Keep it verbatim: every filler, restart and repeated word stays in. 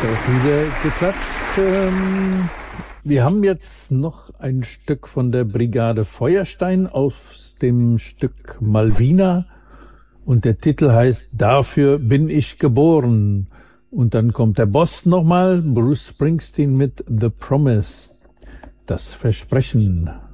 Auch wieder geklatscht. Ähm, wir haben jetzt noch ein Stück von der Brigade Feuerstein aus dem Stück Malvina und der Titel heißt Dafür bin ich geboren. Und dann kommt der Boss nochmal, Bruce Springsteen mit The Promise, das Versprechen.